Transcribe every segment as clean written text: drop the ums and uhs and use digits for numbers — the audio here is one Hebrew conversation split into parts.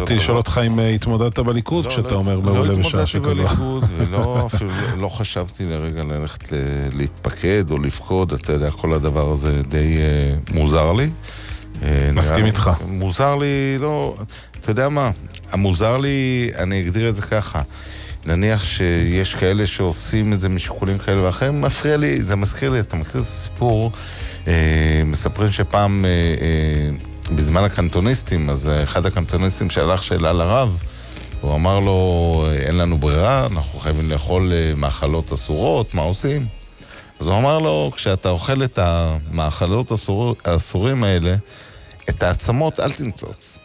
באתי לשאול אותך אם התמודדת בליכוד כשאתה אומר מעולה בשעה שכזו. לא התמודדתי בליכוד, אפילו לא חשבתי לרגע ללכת להתפקד או לפקוד, אתה יודע, כל הדבר הזה די מוזר לי. מסכים איתך. מוזר לי, לא, אתה יודע מה, המוזר לי, אני אגדיר את זה ככה, נניח שיש כאלה שעושים את זה משיקולים כאלה ואחרים, מפריע לי, זה מזכיר לי, אתה מכיר את הסיפור, מספרים שפעם בזמן הקנטוניסטים, אז אחד הקנטוניסטים שהלך שאלה לרב, הוא אמר לו, אין לנו ברירה, אנחנו חייבים לאכול מאכלות אסורות, מה עושים? אז הוא אמר לו, כשאתה אוכל את המאכלות האסורים האלה, את העצמות אל תמצוץ.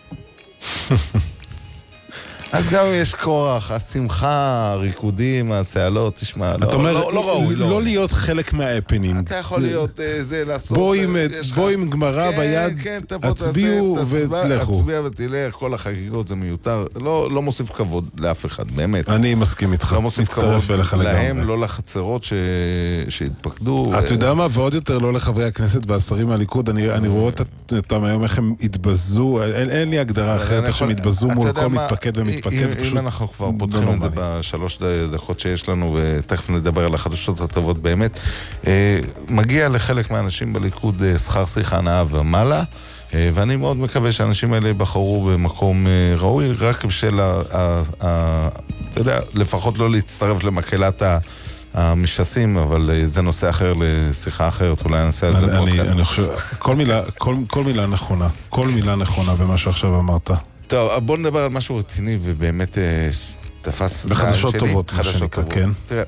אז גם יש כורח, השמחה, הריקודים, הסעלות, תשמע, אתה אומר, לא להיות חלק מהאפנינג. אתה יכול להיות זה, לעשות... בוא עם גמרא ביד, הצביעו ולכו. הצביע ותלך, כל החגיגות זה מיותר. לא מוסיף כבוד לאף אחד, באמת. אני מסכים איתך. לא מוסיף כבוד להם, לא לחצרות שהתפקדו. אתה יודע מה, ועוד יותר לא לחברי הכנסת והשרים מהליכוד, אני רואה אותם היום איך הם התבזו, אין לי הגדרה אחרת איך הם התבזו מול כל מתפקד ומתפקד. אם אנחנו כבר פותחים את זה בשלוש דקות שיש לנו ותכף נדבר על החדשות הטובות באמת, מגיע לחלק מהאנשים בליכוד שכר שיחה נאה ומעלה, ואני מאוד מקווה שהאנשים האלה בחרו במקום ראוי רק בשביל אתה יודע, לפחות לא להצטרף למקהלת המשסים, אבל זה נושא אחר לשיחה אחרת, אולי נעשה על זה פודקאסט. אני חושב, כל מילה נכונה, כל מילה נכונה במה שעכשיו אמרת. טוב, בואו נדבר על משהו רציני ובאמת תפס... בחדשות טובות, מה שנקרא, כן. תראה,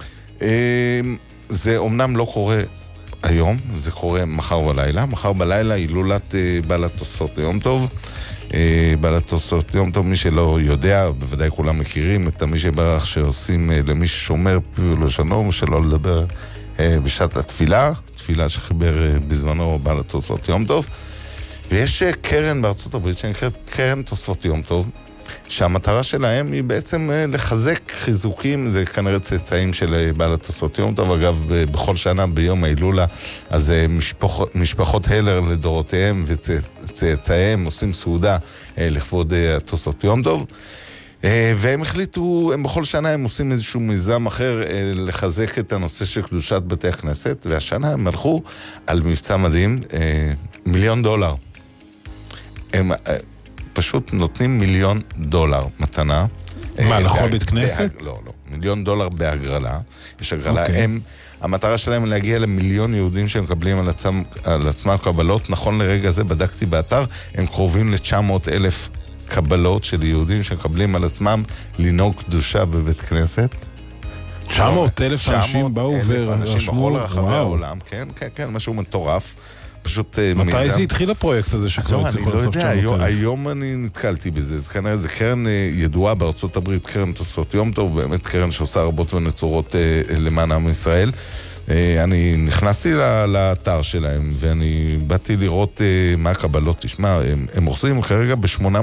זה אומנם לא קורה היום, זה קורה מחר בלילה. מחר בלילה הילולת בעלת תוספות יום טוב. בעלת תוספות יום טוב, מי שלא יודע, בוודאי כולם מכירים את מי שברך שעושים למי ששומר פיו ולשונו, שלא לדבר בשעת התפילה, תפילה שחיבר בזמנו בעלת תוספות יום טוב. ויש קרן בארצות הברית שנקראת קרן תוספות יום טוב, שהמטרה שלהם היא בעצם לחזק חיזוקים, זה כנראה צאצאים של בעל התוספות יום טוב, אגב בכל שנה ביום ההילולה, אז משפחות הלר לדורותיהם וצאצאיהם עושים סעודה לכבוד התוספות יום טוב, והם החליטו, הם בכל שנה הם עושים איזשהו מיזם אחר לחזק את הנושא של קדושת בתי הכנסת, והשנה הם הלכו על מבצע מדהים, $1,000,000. הם פשוט נותנים $1,000,000 מתנה. מה, לכל בית כנסת? לא, $1,000,000 בהגרלה. יש הגרלה, המטרה שלהם להגיע ל1,000,000 יהודים שהם מקבלים על עצמם קבלות. נכון לרגע זה, בדקתי באתר, הם קרובים ל900,000 קבלות של יהודים שמקבלים על עצמם לנהוג קדושה בבית כנסת. 900,000 אנשים באו ורשמו בכל רחבי העולם, כן, משהו מטורף. פשוט מתי זה התחיל הפרויקט הזה שכבר הצליחו לעשות 900,000? היום אני נתקלתי בזה, זה כנראה, זה קרן ידועה בארצות הברית, קרן תוספות יום טוב, באמת קרן שעושה רבות ונצורות למען עם ישראל. אני נכנסתי לאתר שלהם ואני באתי לראות מה הקבלות, תשמע, הם עושים כרגע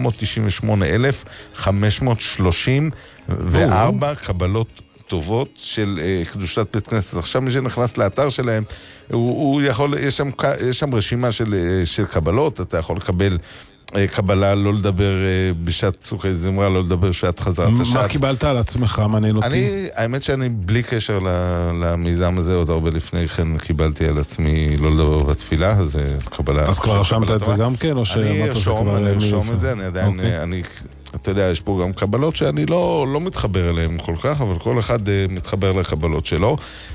ב898,534 קבלות טובות של קדושת בית כנסת. עכשיו מי שנכנס לאתר שלהם, הוא יכול, יש שם רשימה של קבלות, אתה יכול לקבל קבלה, לא לדבר בשעת צוקי זמרה, לא לדבר בשעת חזרת השעת. מה קיבלת על עצמך, מעניין אותי? האמת שאני בלי קשר למיזם הזה, עוד הרבה לפני כן קיבלתי על עצמי לא לדבר בתפילה, אז קבלה... אז כבר רשמת את זה גם כן, או שאמרת זה כבר... אני ארשום את זה, אני עדיין, אתה יודע, יש פה גם קבלות שאני לא מתחבר אליהן כל כך, אבל כל אחד מתחבר לקבלות שלו.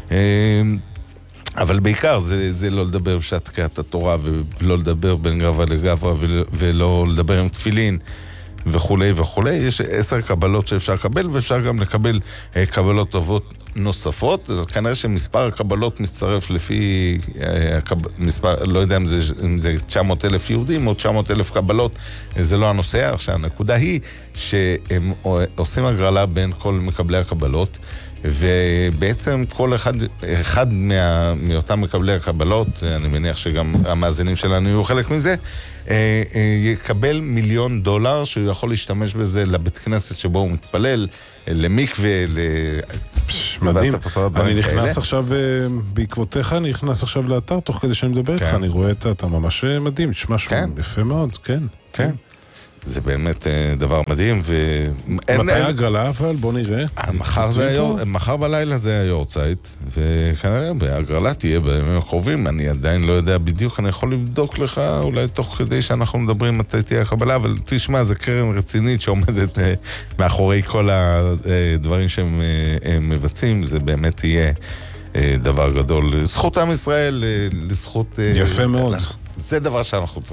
אבל בעיקר זה לא לדבר בשעת קריאת התורה, ולא לדבר בין גברא לגברא, ולא לדבר עם תפילין, וכולי וכולי. יש 10 קבלות שאפשר לקבל, ואפשר גם לקבל קבלות טובות נוספות. אז כנראה שמספר הקבלות מצטרף לפי מספר, לא יודע אם זה 900,000 יהודים או 900,000 קבלות, זה לא הנושא. עכשיו, הנקודה היא שהם עושים הגרלה בין כל מקבלי הקבלות, ובעצם כל אחד מאותם מקבלי הקבלות, אני מניח שגם המאזינים שלנו יהיו חלק מזה, יקבל $1,000,000 שהוא יכול להשתמש בזה לבית כנסת שבו הוא מתפלל, למקווה, מדהים. אני נכנס עכשיו, בעקבותיך אני נכנס עכשיו לאתר, תוך כדי שאני מדבר איתך, אני רואה אתה ממש מדהים, תשמע שהוא יפה מאוד, כן. כן. זה באמת דבר מדהים. מתי הגרלה אבל? בוא נראה. מחר בלילה זה היורצייט, וכנראה בהגרלה תהיה בימים הקרובים, אני עדיין לא יודע בדיוק, אני יכול לבדוק לך אולי תוך כדי שאנחנו מדברים מתי תהיה הקבלה, אבל תשמע, זה קרן רצינית שעומדת מאחורי כל הדברים שהם מבצעים, זה באמת יהיה דבר גדול. זכות עם ישראל, לזכות... יפה מאוד. זה דבר שאנחנו צריכים.